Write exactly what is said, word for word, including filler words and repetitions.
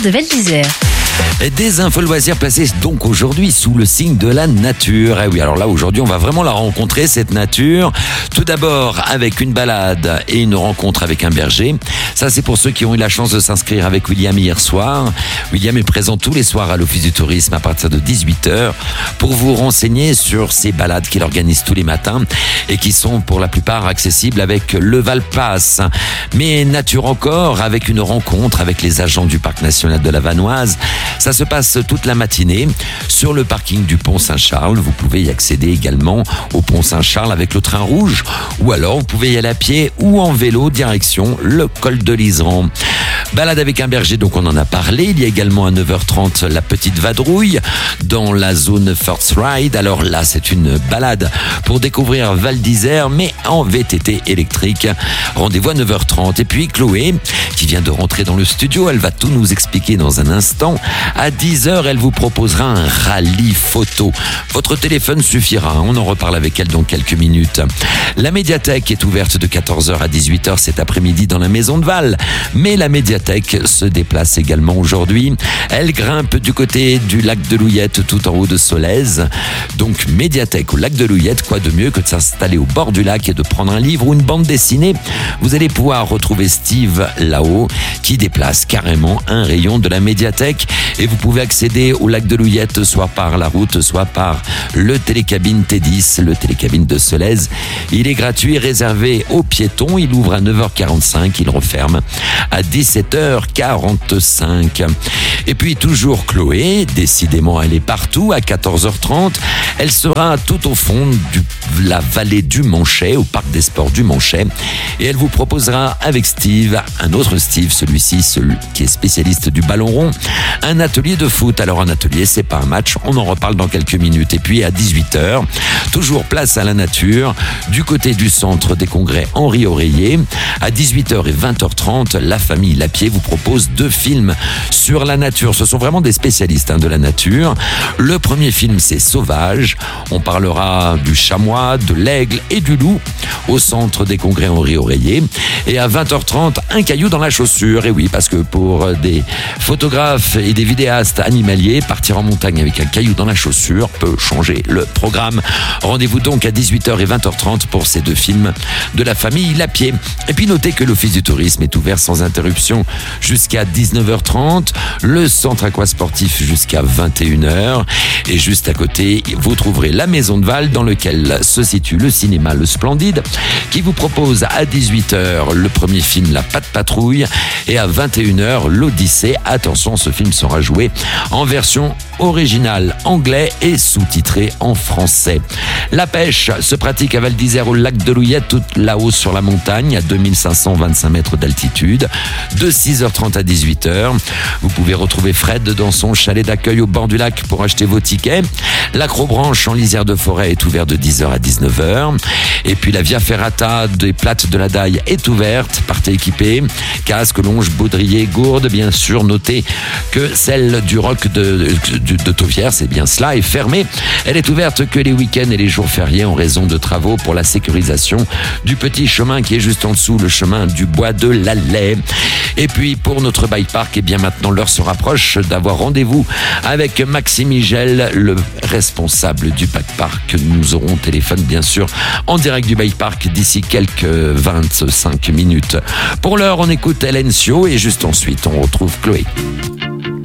de Val d'Isère. Des infos loisirs placées donc aujourd'hui sous le signe de la nature. Et oui, alors là aujourd'hui on va vraiment la rencontrer, cette nature. Tout d'abord avec une balade et une rencontre avec un berger. Ça c'est pour ceux qui ont eu la chance de s'inscrire avec William hier soir. William est présent tous les soirs à l'Office du Tourisme à partir de dix-huit heures pour vous renseigner sur ces balades qu'il organise tous les matins et qui sont pour la plupart accessibles avec le Valpass. Mais nature encore avec une rencontre avec les agents du Parc National de la Vanoise. Ça se passe toute la matinée sur le parking du Pont Saint-Charles. Vous pouvez y accéder également au Pont Saint-Charles avec le train rouge ou alors vous pouvez y aller à pied ou en vélo direction le col de l'Iseran. Balade avec un berger, donc on en a parlé. Il y a également à neuf heures trente la petite vadrouille dans la zone First Ride. Alors là, c'est une balade pour découvrir Val d'Isère, mais en V T T électrique. Rendez-vous à neuf heures trente. Et puis Chloé, qui vient de rentrer dans le studio, elle va tout nous expliquer dans un instant. À dix heures, elle vous proposera un rallye photo. Votre téléphone suffira. On en reparle avec elle dans quelques minutes. La médiathèque est ouverte de quatorze heures à dix-huit heures cet après-midi dans la maison de Val. Mais la médiathèque se déplace également aujourd'hui. Elle grimpe du côté du lac de Louillette tout en haut de Solèze. Donc médiathèque au lac de Louillette, quoi de mieux que de s'installer au bord du lac et de prendre un livre ou une bande dessinée. Vous allez pouvoir retrouver Steve là-haut qui déplace carrément un rayon de la médiathèque et vous pouvez accéder au lac de Louillette soit par la route, soit par le télécabine T dix, le télécabine de Solèze. Il est gratuit, réservé aux piétons. Il ouvre à neuf heures quarante-cinq, il referme à dix-sept heures quarante-cinq. Et puis toujours Chloé, décidément elle est partout, à quatorze heures trente. Elle sera tout au fond de la vallée du Manchet, au parc des sports du Manchet. Et elle vous proposera avec Steve, un autre Steve, celui-ci, celui qui est spécialiste du ballon rond, un atelier de foot. Alors un atelier, c'est pas un match, on en reparle dans quelques minutes. Et puis à dix-huit heures, toujours place à la nature, du côté du centre des congrès Henri Oreiller. À dix-huit heures et vingt heures trente, la famille Lapier vous propose deux films sur la nature. Ce sont vraiment des spécialistes hein, de la nature. Le premier film, c'est Sauvage. On parlera du chamois, de l'aigle et du loup au centre des congrès Henri Oreiller. Et à vingt heures trente, un caillou dans la chaussure. Et oui, parce que pour des photographes et des vidéastes animaliers, partir en montagne avec un caillou dans la chaussure peut changer le programme. Rendez-vous donc à dix-huit heures et vingt heures trente pour ces deux films de la famille Lapier. Et puis notez que l'Office du Tourisme est ouvert sans interruption jusqu'à dix-neuf heures trente, le centre aquasportif jusqu'à vingt et une heures. Et juste à côté, vous trouverez la maison de Val dans lequel se situe le cinéma Le Splendide qui vous propose à dix-huit heures le premier film La Patte Patrouille et à vingt et une heures l'Odyssée. Attention, ce film sera joué en version originale anglais et sous-titré en français. La pêche se pratique à Val d'Isère au lac de Louillette, tout là-haut sur la montagne à deux mille cinq cent vingt-cinq mètres d'altitude, de six heures trente à dix-huit heures. Vous pouvez retrouver Fred dans son chalet d'accueil au bord du lac pour acheter vos tickets. L'Acrobranche en lisière de forêt est ouvert de dix heures à dix-neuf heures. Et puis la Via Ferrata des Plates de la Daille est ouverte. Partez équipés. Casque, longe, baudrier, gourde. Bien sûr, notez que celle du roc de, de, de Tauvière, c'est bien cela, est fermée. Elle est ouverte que les week-ends et les jours fériés en raison de travaux pour la sécurisation du petit chemin qui est juste en dessous, le chemin du bois de l'Allet. Et puis pour notre bike park, et bien maintenant l'heure se rapproche d'avoir rendez-vous avec Maxime Migel, le responsable du bike park. Nous aurons au téléphone bien sûr en direct du bike park d'ici quelques vingt-cinq minutes. Pour l'heure, on écoute Hélène Sio et juste ensuite on retrouve Chloé.